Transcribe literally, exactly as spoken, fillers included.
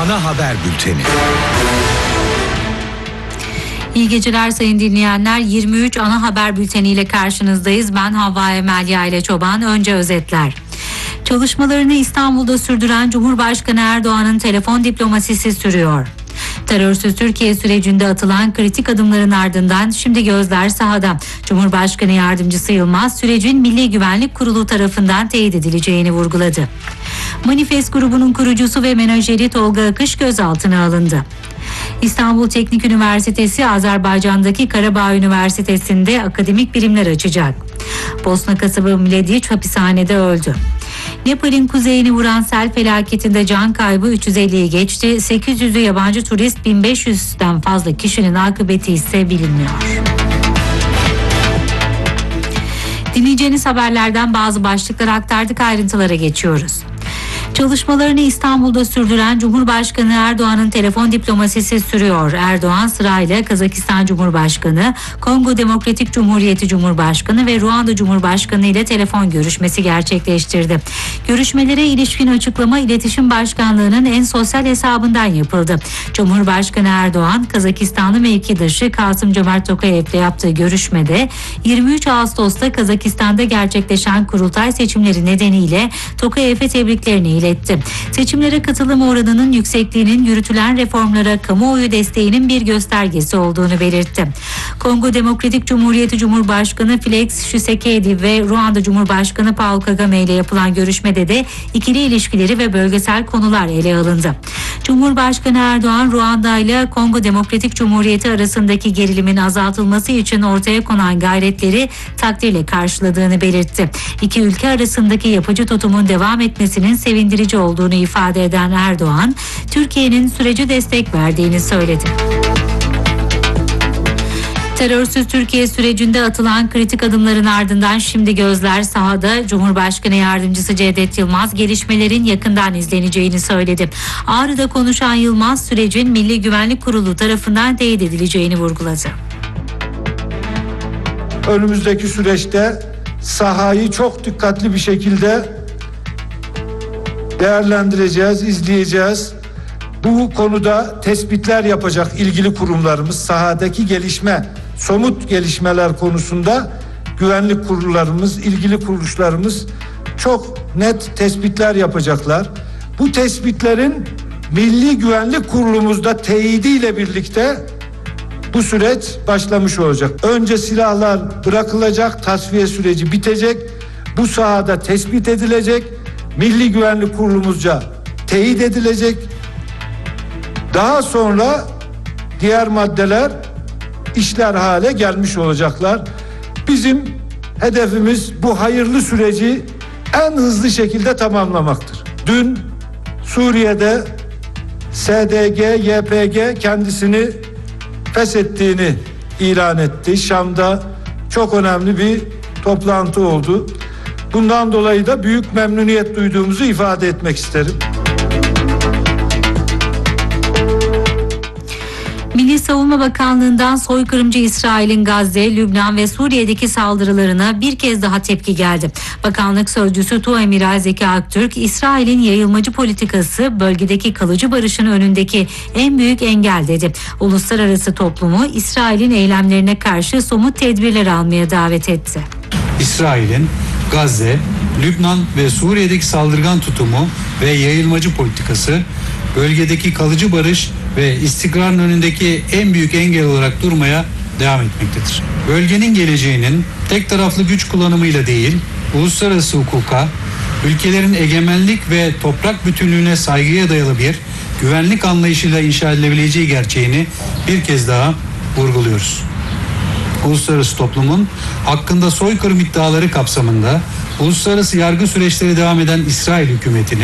ana haber bülteni. İyi geceler sayın dinleyenler. yirmi üç ana haber bülteniyle karşınızdayız. Ben Havva Emel Yayla Çoban. Önce özetler. Çalışmalarını İstanbul'da sürdüren Cumhurbaşkanı Erdoğan'ın telefon diplomasisi sürüyor. Terörsüz Türkiye sürecinde atılan kritik adımların ardından şimdi gözler sahada. Cumhurbaşkanı Yardımcısı Yılmaz sürecin Milli Güvenlik Kurulu tarafından teyit edileceğini vurguladı. Manifest grubunun kurucusu ve menajeri Tolga Akış gözaltına alındı. İstanbul Teknik Üniversitesi Azerbaycan'daki Karabağ Üniversitesi'nde akademik birimler açacak. Bosna kasabı Mladiç hapishanede öldü. Nepal'in kuzeyini vuran sel felaketinde can kaybı üç yüz elliyi geçti. sekiz yüzü yabancı turist, bin beş yüzden fazla kişinin akıbeti ise bilinmiyor. Dinleyeceğiniz haberlerden bazı başlıkları aktardık, ayrıntılara geçiyoruz. Çalışmalarını İstanbul'da sürdüren Cumhurbaşkanı Erdoğan'ın telefon diplomasisi sürüyor. Erdoğan sırayla Kazakistan Cumhurbaşkanı, Kongo Demokratik Cumhuriyeti Cumhurbaşkanı ve Ruanda Cumhurbaşkanı ile telefon görüşmesi gerçekleştirdi. Görüşmelere ilişkin açıklama İletişim Başkanlığı'nın en sosyal hesabından yapıldı. Cumhurbaşkanı Erdoğan, Kazakistanlı mevkidaşı Kasım-Jomart Tokayev'le yaptığı görüşmede yirmi üç Ağustos'ta Kazakistan'da gerçekleşen kurultay seçimleri nedeniyle Tokayev'e tebriklerini iletti. Seçimlere katılım oranının yüksekliğinin yürütülen reformlara kamuoyu desteğinin bir göstergesi olduğunu belirtti. Kongo Demokratik Cumhuriyeti Cumhurbaşkanı Felix Tshisekedi ve Ruanda Cumhurbaşkanı Paul Kagame ile yapılan görüşmede de ikili ilişkileri ve bölgesel konular ele alındı. Cumhurbaşkanı Erdoğan, Ruanda ile Kongo Demokratik Cumhuriyeti arasındaki gerilimin azaltılması için ortaya konan gayretleri takdirle karşıladığını belirtti. İki ülke arasındaki yapıcı tutumun devam etmesinin sevindirici olduğunu ifade eden Erdoğan, Türkiye'nin sürece destek verdiğini söyledi. Terörsüz Türkiye sürecinde atılan kritik adımların ardından şimdi gözler sahada. Cumhurbaşkanı Yardımcısı Cevdet Yılmaz gelişmelerin yakından izleneceğini söyledi. Ağrı'da konuşan Yılmaz sürecin Milli Güvenlik Kurulu tarafından teyit edileceğini vurguladı. Önümüzdeki süreçte sahayı çok dikkatli bir şekilde değerlendireceğiz, izleyeceğiz. Bu konuda tespitler yapacak ilgili kurumlarımız, sahadaki gelişme, somut gelişmeler konusunda güvenlik kurullarımız, ilgili kuruluşlarımız çok net tespitler yapacaklar. Bu tespitlerin Milli Güvenlik Kurulumuzda teyidiyle birlikte bu süreç başlamış olacak. Önce silahlar bırakılacak, tasfiye süreci bitecek, bu sahada tespit edilecek, Milli Güvenlik Kurulumuzca teyit edilecek. Daha sonra diğer maddeler işler hale gelmiş olacaklar. Bizim hedefimiz bu hayırlı süreci en hızlı şekilde tamamlamaktır. Dün Suriye'de S D G, Y P G kendisini feshettiğini ilan etti. Şam'da çok önemli bir toplantı oldu. Bundan dolayı da büyük memnuniyet duyduğumuzu ifade etmek isterim. Milli Savunma Bakanlığı'ndan soykırımcı İsrail'in Gazze, Lübnan ve Suriye'deki saldırılarına bir kez daha tepki geldi. Bakanlık sözcüsü Tuamiral Zeki Aktürk, İsrail'in yayılmacı politikası bölgedeki kalıcı barışın önündeki en büyük engel dedi. Uluslararası toplumu İsrail'in eylemlerine karşı somut tedbirler almaya davet etti. İsrail'in Gazze, Lübnan ve Suriye'deki saldırgan tutumu ve yayılmacı politikası bölgedeki kalıcı barış ve istikrarın önündeki en büyük engel olarak durmaya devam etmektedir. Bölgenin geleceğinin tek taraflı güç kullanımıyla değil, uluslararası hukuka, ülkelerin egemenlik ve toprak bütünlüğüne saygıya dayalı bir güvenlik anlayışıyla inşa edilebileceği gerçeğini bir kez daha vurguluyoruz. Uluslararası toplumun hakkında soykırım iddiaları kapsamında uluslararası yargı süreçleri devam eden İsrail hükümetini